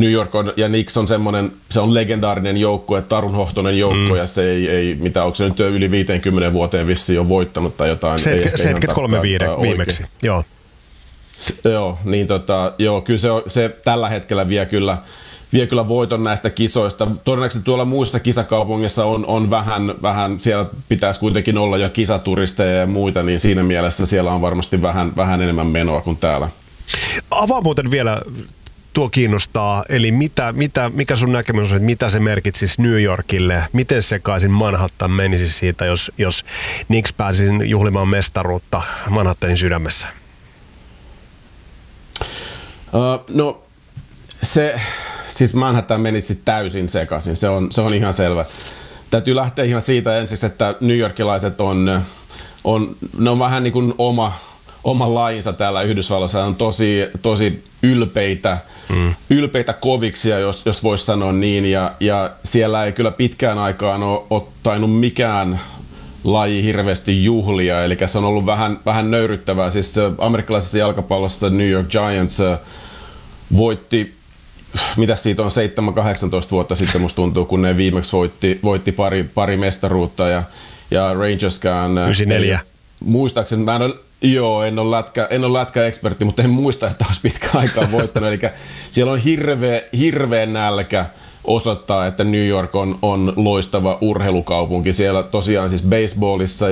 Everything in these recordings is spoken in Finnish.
New York ja Knicks on semmoinen, se on legendaarinen joukkue, tarunhohtoinen joukko, ja se ei mitä, onko se nyt yli 50 vuoteen vissiin jo voittanut tai jotain. 73 viimeksi, joo. Joo, niin joo, kyllä se tällä hetkellä vie kyllä voiton näistä kisoista. Todennäköisesti tuolla muissa kisakaupungeissa on vähän, siellä pitäisi kuitenkin olla jo kisaturisteja ja muita, niin siinä mielessä siellä on varmasti vähän enemmän menoa kuin täällä. Avaa muuten vielä, tuo kiinnostaa, eli mikä sun näkemys on, että mitä se merkitsisi New Yorkille, miten sekaisin Manhattan menisi siitä, jos Knicks pääsisi juhlimaan mestaruutta Manhattanin sydämessä? No siis Manhattan menisi täysin sekaisin, se on ihan selvä. Täytyy lähteä ihan siitä ensiksi, että newyorkilaiset ne on vähän niin kuin oma lajinsa täällä Yhdysvalloissa, on tosi ylpeitä koviksia, jos voisi sanoa niin, ja siellä ei kyllä pitkään aikaan ole tainnut mikään laji hirveästi juhlia, eli se on ollut vähän nöyryttävää. Siis amerikkalaisessa jalkapallossa New York Giants voitti, mitä siitä on 7-18 vuotta sitten musta tuntuu, kun ne viimeksi voitti pari mestaruutta, ja Rangerskään 94. Muistaakseni en ole lätkäekspertti, mutta en muista, että olisi pitkään aikaa voittanut. Eli siellä on hirveä nälkä osoittaa, että New York on loistava urheilukaupunki. Siellä tosiaan siis baseballissa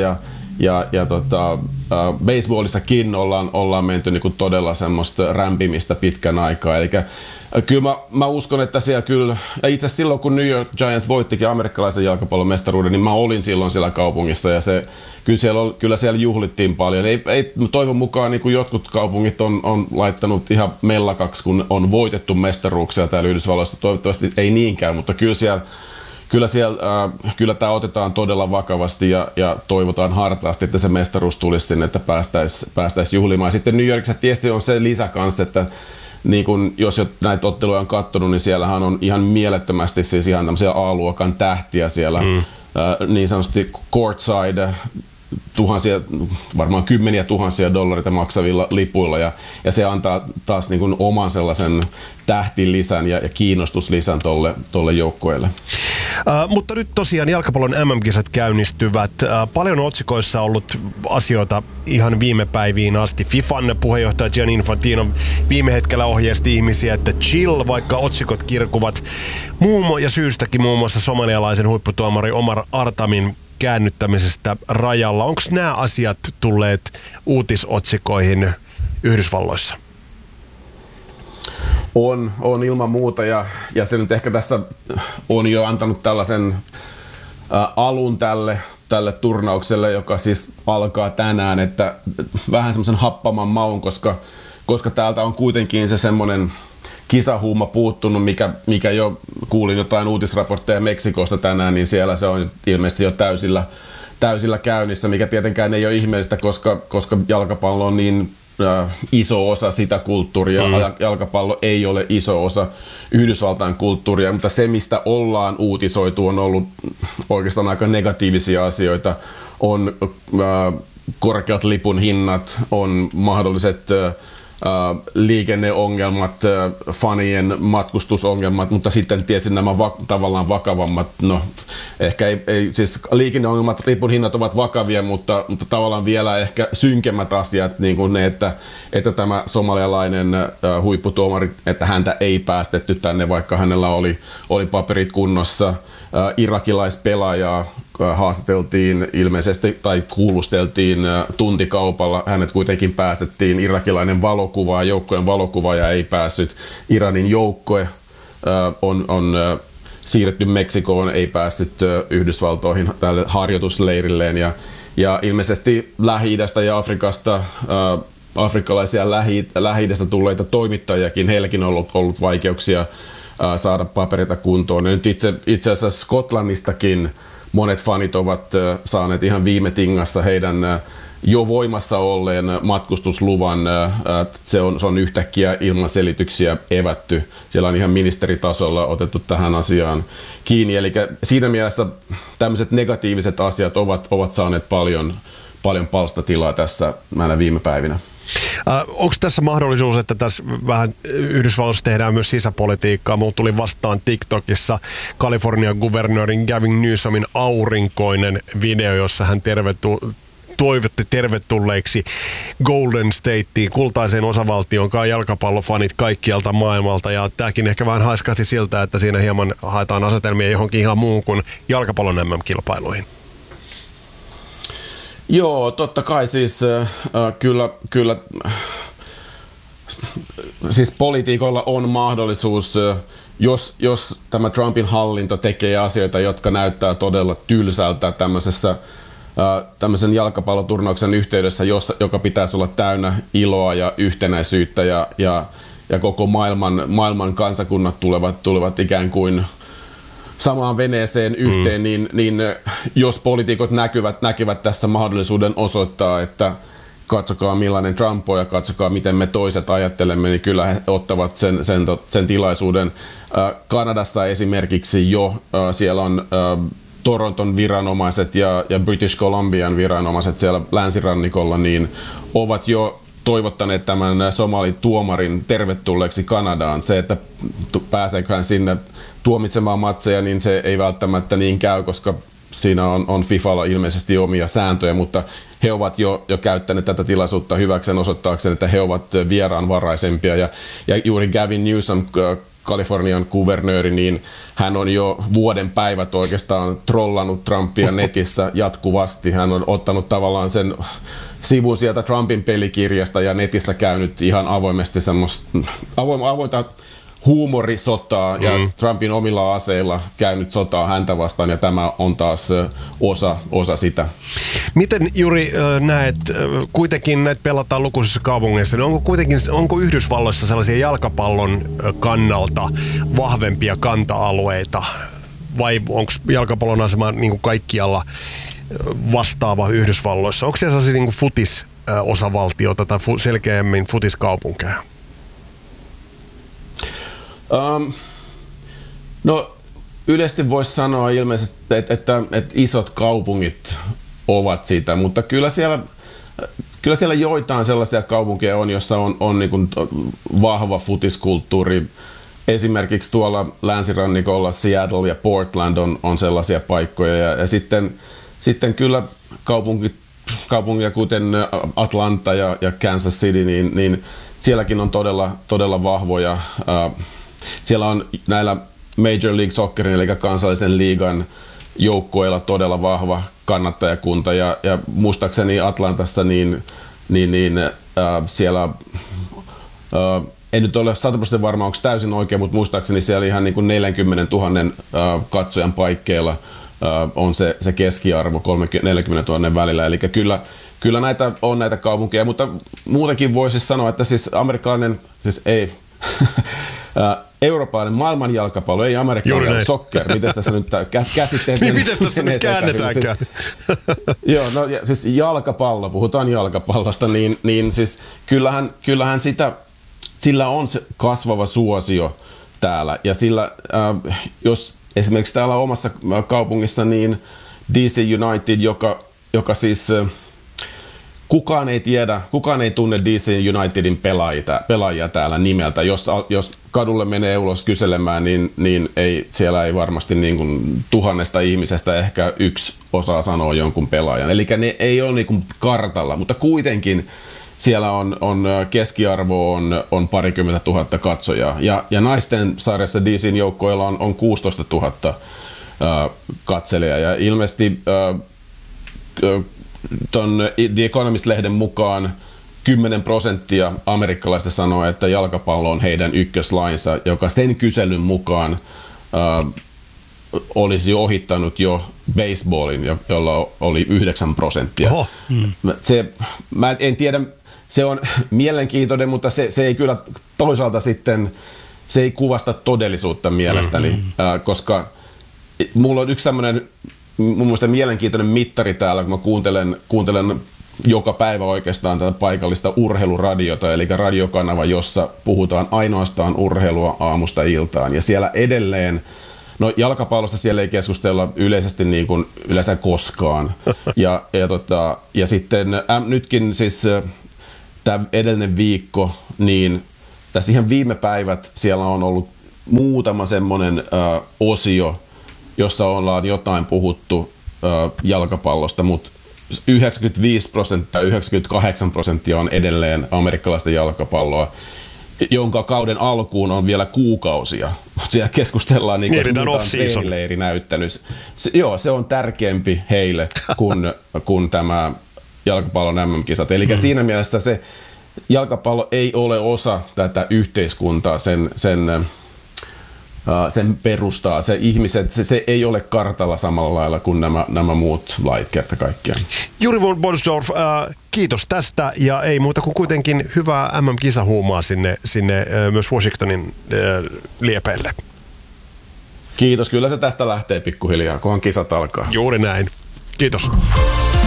baseballissakin ollaan menty niinku todella semmoista rämpimistä pitkän aikaa. Eli kyllä mä uskon, että siellä kyllä, ja itse asiassa silloin kun New York Giants voittikin amerikkalaisen jalkapallon mestaruuden, niin mä olin silloin siellä kaupungissa, ja kyllä siellä juhlittiin paljon. Ei toivon mukaan niin kuin jotkut kaupungit on laittanut ihan mellakaksi, kun on voitettu mestaruuksia täällä Yhdysvalloissa. Toivottavasti ei niinkään, mutta kyllä tämä otetaan todella vakavasti ja toivotaan hartaasti, että se mestaruus tulisi sinne, että päästäisiin juhlimaan. Sitten New Yorkissa tietysti on se lisä kanssa, että niin kun, jos näitä otteluja on katsonut, niin siellähän on ihan mielettömästi siis ihan tämmöisiä A-luokan tähtiä siellä, niin sanotusti courtside, varmaan kymmeniä tuhansia dollareita maksavilla lipuilla, ja se antaa taas niin kuin oman sellaisen tähtilisän ja kiinnostuslisän tolle joukkueelle. Mutta nyt tosiaan jalkapallon MM-kisat käynnistyvät. Paljon otsikoissa ollut asioita ihan viime päiviin asti. FIFAn puheenjohtaja Gianni Infantino viime hetkellä ohjeisti ihmisiä, että chill, vaikka otsikot kirkuvat ja syystäkin muun muassa somalialaisen huipputuomari Omar Artamin käännyttämisestä rajalla. Onko nämä asiat tulleet uutisotsikoihin Yhdysvalloissa? On ilman muuta, ja se nyt ehkä tässä on jo antanut tällaisen alun tälle turnaukselle, joka siis alkaa tänään, että vähän semmoisen happaman maun, koska täältä on kuitenkin se semmoinen kisahuuma puuttunut, mikä jo kuulin jotain uutisraportteja Meksikosta tänään, niin siellä se on ilmeisesti jo täysillä käynnissä, mikä tietenkään ei ole ihmeellistä, koska jalkapallo on niin iso osa sitä kulttuuria. Jalkapallo ei ole iso osa Yhdysvaltain kulttuuria, mutta se, mistä ollaan uutisoitu, on ollut oikeastaan aika negatiivisia asioita. On korkeat lipun hinnat, on mahdolliset liikenneongelmat, fanien matkustusongelmat, mutta sitten tietysti nämä tavallaan vakavammat, no ehkä ei siis liikenneongelmat, lipun hinnat ovat vakavia, mutta tavallaan vielä ehkä synkemmät asiat, niin kuin ne, että tämä somalialainen huipputuomari, että häntä ei päästetty tänne, vaikka hänellä oli paperit kunnossa. Irakilaispelaajaa haastateltiin ilmeisesti tai kuulusteltiin tuntikaupalla. Hänet kuitenkin päästettiin. Irakilainen joukkojen valokuvaaja ei päässyt. Iranin joukkue on siirretty Meksikoon, ei päässyt Yhdysvaltoihin tälle harjoitusleirilleen. Ja ilmeisesti Lähi-idästä ja Afrikasta afrikkalaisia Lähi-idästä tulleita toimittajiakin, heilläkin on ollut vaikeuksia saada paperita kuntoon. Ja nyt itse asiassa Skotlannistakin monet fanit ovat saaneet ihan viime tingassa heidän jo voimassa olleen matkustusluvan. Se on yhtäkkiä ilman selityksiä evätty. Siellä on ihan ministeritasolla otettu tähän asiaan kiinni. Eli siinä mielessä tämmöiset negatiiviset asiat ovat saaneet paljon palstatilaa tässä näinä viime päivinä. Onko tässä mahdollisuus, että tässä vähän Yhdysvalloissa tehdään myös sisäpolitiikkaa? Mulla tuli vastaan TikTokissa Kalifornian kuvernöörin Gavin Newsomin aurinkoinen video, jossa hän toivotti tervetulleeksi Golden Stateen, kultaiseen osavaltioon, jalkapallofanit kaikkialta maailmalta, ja tämäkin ehkä vähän haiskahti siltä, että siinä hieman haetaan asetelmia johonkin ihan muuhun kuin jalkapallon MM-kilpailuihin. Joo, totta kai siis kyllä siis poliitikoilla on mahdollisuus, jos tämä Trumpin hallinto tekee asioita, jotka näyttää todella tylsältä tämmöisen jalkapalloturnauksen yhteydessä, joka pitäisi olla täynnä iloa ja yhtenäisyyttä ja koko maailman kansakunnat tulevat ikään kuin samaan veneeseen yhteen, niin jos poliitikot näkivät tässä mahdollisuuden osoittaa, että katsokaa millainen Trump on ja katsokaa miten me toiset ajattelemme, niin kyllä he ottavat sen tilaisuuden. Kanadassa esimerkiksi jo siellä on Toronton viranomaiset ja British Columbian viranomaiset siellä länsirannikolla niin ovat jo toivottaneet tämän somalituomarin tervetulleeksi Kanadaan. Se, että pääseekö hän sinne tuomitsemaan matseja, niin se ei välttämättä niin käy, koska siinä on FIFAlla ilmeisesti omia sääntöjä, mutta he ovat jo käyttäneet tätä tilaisuutta hyväkseen osoittaakseen, että he ovat vieraanvaraisempia. Ja juuri Gavin Newsom, Kalifornian kuvernööri, niin hän on jo vuoden päivät oikeastaan trollannut Trumpia netissä jatkuvasti. Hän on ottanut tavallaan sen sivun sieltä Trumpin pelikirjasta ja netissä käynyt ihan avoimesti semmoista avointa huumorisotaa ja Trumpin omilla aseilla käynyt sotaa häntä vastaan, ja tämä on taas osa sitä. Miten Juri näet, kuitenkin näitä pelataan lukuisissa kaupungeissa, niin onko Yhdysvalloissa sellaisia jalkapallon kannalta vahvempia kanta-alueita, vai onko jalkapallon asema niin kuin kaikkialla vastaava Yhdysvalloissa? Onko siellä sellaisia niin kuin futisosavaltiota tai selkeämmin futiskaupunkeja? No yleisesti voisi sanoa ilmeisesti, että isot kaupungit ovat sitä, mutta kyllä siellä joitain sellaisia kaupunkeja on, jossa on niin kuin vahva futiskulttuuri. Esimerkiksi tuolla länsirannikolla Seattle ja Portland on sellaisia paikkoja, ja sitten kyllä kaupunkia kuten Atlanta ja Kansas City, niin sielläkin on todella vahvoja. Siellä on näillä Major League Soccerin eli kansallisen liigan joukkueilla todella vahva kannattajakunta, ja muistaakseni Atlantassa siellä en nyt ole 100% varma, onko täysin oikein, mutta muistaakseni siellä ihan niin kuin 40 000 katsojan paikkeilla on se keskiarvo 40 000 välillä, eli kyllä näitä on näitä kaupunkeja, mutta muutenkin voisi sanoa, että siis amerikkalainen, siis ei eurooppalainen maailman jalkapallo, ei amerikkalainen soccer. Miten tässä nyt käsitteet? Niin miten tässä nyt käännetäänkään? Joo, no siis jalkapallo, puhutaan jalkapallosta, niin siis kyllähän sillä on se kasvava suosio täällä. Ja sillä, jos esimerkiksi täällä omassa kaupungissa, niin DC United, joka siis kukaan ei tunne DC Unitedin pelaajia täällä nimeltä. Jos kadulle menee ulos kyselemään, niin siellä ei varmasti niin kuin 1000 ihmisestä ehkä yksi osaa sanoa jonkun pelaajan. Eli ne ei ole niin kuin kartalla, mutta kuitenkin siellä on keskiarvo on 20 000 katsojaa. Ja naisten sarjassa DC:n joukkoilla on 16 000 katselijaa. Ja ilmeisesti ton The Economist-lehden mukaan 10% amerikkalaisista sanoo, että jalkapallo on heidän ykköslainsa, joka sen kyselyn mukaan olisi ohittanut jo baseballin, jolla oli 9%. Mä en tiedä, se on mielenkiintoinen, mutta se ei kyllä toisaalta sitten, se ei kuvasta todellisuutta mielestäni, koska mulla on yksi tämmöinen mun mielestä mielenkiintoinen mittari täällä, kun mä kuuntelen joka päivä oikeastaan tätä paikallista urheiluradiota, eli radiokanava, jossa puhutaan ainoastaan urheilua aamusta iltaan. Ja siellä edelleen, no jalkapallosta siellä ei keskustella yleisesti niin kuin yleensä koskaan. Ja sitten nytkin siis tämä edellinen viikko, niin tässä ihan viime päivät siellä on ollut muutama semmoinen osio, jossa ollaan jotain puhuttu jalkapallosta, mutta 95%, 98% on edelleen amerikkalaista jalkapalloa, jonka kauden alkuun on vielä kuukausia. Siellä keskustellaan niin kuin leiri näyttänyt. Joo, se on tärkeämpi heille kuin tämä jalkapallon MM-kisat. Eli siinä mielessä se jalkapallo ei ole osa tätä yhteiskuntaa, sen perustaa. Se ihmiset, se ei ole kartalla samalla lailla kuin nämä muut lait kerta kaikkiaan. Juri von Borsdorf, kiitos tästä ja ei muuta kuin kuitenkin hyvää MM-kisahuumaa sinne myös Washingtonin liepeille. Kiitos, kyllä se tästä lähtee pikkuhiljaa, kunhan kisat alkaa. Juuri näin. Kiitos.